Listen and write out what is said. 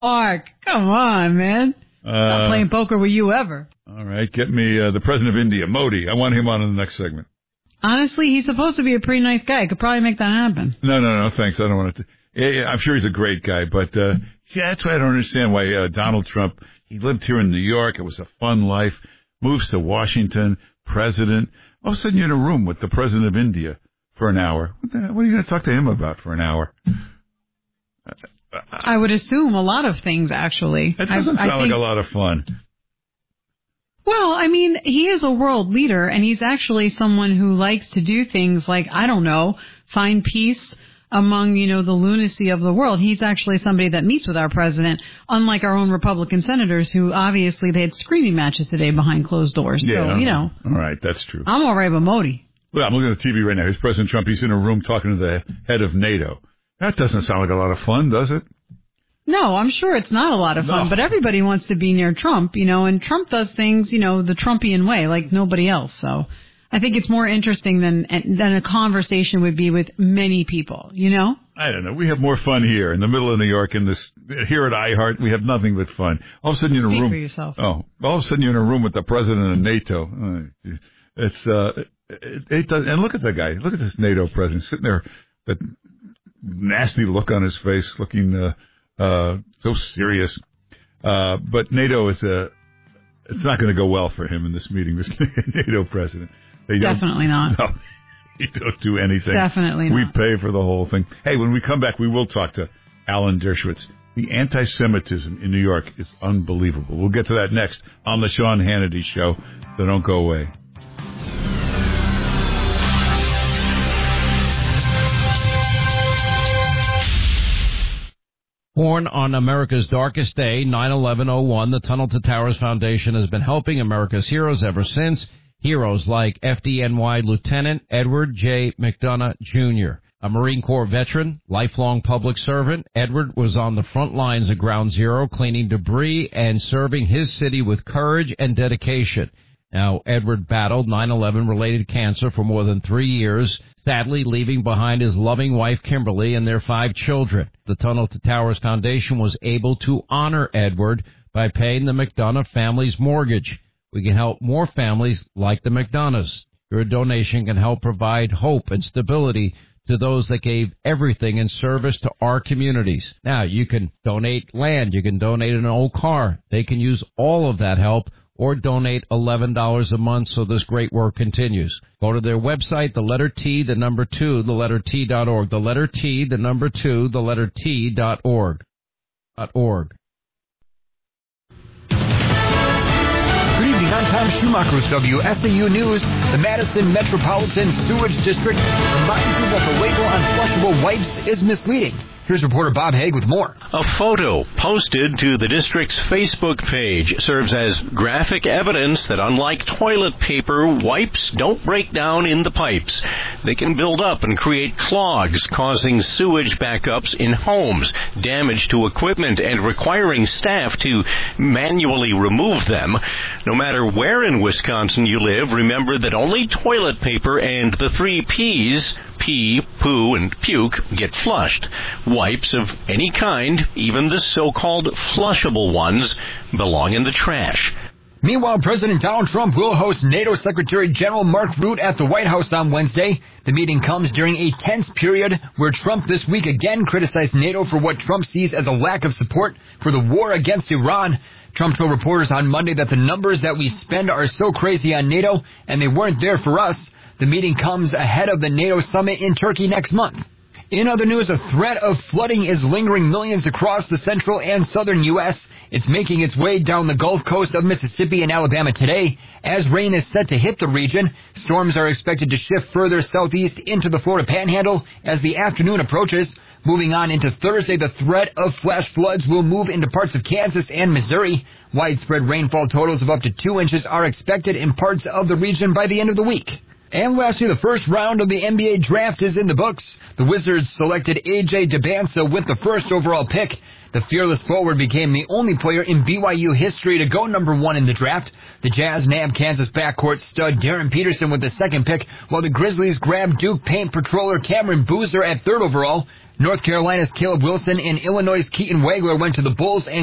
Mark, come on, man. Not playing poker with you ever. All right, get me the president of India, Modi. I want him on in the next segment. Honestly, he's supposed to be a pretty nice guy. Could probably make that happen. No, thanks. I don't want to. Yeah, I'm sure he's a great guy, but that's why I don't understand why Donald Trump, he lived here in New York. It was a fun life. Moves to Washington, president. All of a sudden you're in a room with the president of India for an hour. What are you going to talk to him about for an hour? I would assume a lot of things, actually. It doesn't sound like a lot of fun. Well, I mean, he is a world leader, and he's actually someone who likes to do things like, I don't know, find peace among, the lunacy of the world. He's actually somebody that meets with our president, unlike our own Republican senators who obviously they had screaming matches today behind closed doors. Yeah, so, All right, that's true. I'm all right with Modi. Well, I'm looking at TV right now. Here's President Trump. He's in a room talking to the head of NATO. That doesn't sound like a lot of fun, does it? No, I'm sure it's not a lot of fun, but everybody wants to be near Trump, and Trump does things, the Trumpian way, like nobody else. So I think it's more interesting than a conversation would be with many people, I don't know. We have more fun here in the middle of New York here at iHeart. We have nothing but fun. All of a sudden you're in a room. Speak for yourself. Oh, all of a sudden you're in a room with the president of NATO. It does. And look at the guy. Look at this NATO president sitting there, that nasty look on his face, looking so serious. But NATO it's not going to go well for him in this meeting, this NATO president. Definitely not. No, you don't do anything. Definitely not. We pay for the whole thing. Hey, when we come back, we will talk to Alan Dershowitz. The anti-Semitism in New York is unbelievable. We'll get to that next on the Sean Hannity Show, so don't go away. Born on America's darkest day, 9/11/01, the Tunnel to Towers Foundation has been helping America's heroes ever since. Heroes like FDNY Lieutenant Edward J. McDonough, Jr., a Marine Corps veteran, lifelong public servant. Edward was on the front lines of Ground Zero, cleaning debris and serving his city with courage and dedication. Now, Edward battled 9/11-related cancer for more than 3 years, sadly leaving behind his loving wife, Kimberly, and their 5 children. The Tunnel to Towers Foundation was able to honor Edward by paying the McDonough family's mortgage. We can help more families like the McDonoughs. Your donation can help provide hope and stability to those that gave everything in service to our communities. Now, you can donate land. You can donate an old car. They can use all of that help, or donate $11 a month so this great work continues. Go to their website, the letter T, the number 2, the letter T.org. The letter T, the number 2, the letter T.org. Good evening, I'm Tom Schumacher with WSAU News. The Madison Metropolitan Sewage District reminds you that the label on flushable wipes is misleading. Here's reporter Bob Haig with more. A photo posted to the district's Facebook page serves as graphic evidence that unlike toilet paper, wipes don't break down in the pipes. They can build up and create clogs, causing sewage backups in homes, damage to equipment, and requiring staff to manually remove them. No matter where in Wisconsin you live, remember that only toilet paper and the 3 Ps, pee, poo, and puke, get flushed. Wipes of any kind, even the so-called flushable ones, belong in the trash. Meanwhile, President Donald Trump will host NATO Secretary General Mark Rutte at the White House on Wednesday. The meeting comes during a tense period where Trump this week again criticized NATO for what Trump sees as a lack of support for the war against Iran. Trump told reporters on Monday that the numbers that we spend are so crazy on NATO, and they weren't there for us. The meeting comes ahead of the NATO summit in Turkey next month. In other news, a threat of flooding is lingering millions across the central and southern U.S. It's making its way down the Gulf Coast of Mississippi and Alabama today. As rain is set to hit the region, storms are expected to shift further southeast into the Florida Panhandle as the afternoon approaches. Moving on into Thursday, the threat of flash floods will move into parts of Kansas and Missouri. Widespread rainfall totals of up to 2 inches are expected in parts of the region by the end of the week. And lastly, the first round of the NBA draft is in the books. The Wizards selected A.J. Debinsa with the first overall pick. The fearless forward became the only player in BYU history to go number 1 in the draft. The Jazz nabbed Kansas backcourt stud Darren Peterson with the 2nd pick, while the Grizzlies grabbed Duke paint patroller Cameron Boozer at 3rd overall. North Carolina's Caleb Wilson and Illinois' Keaton Wagler went to the Bulls, and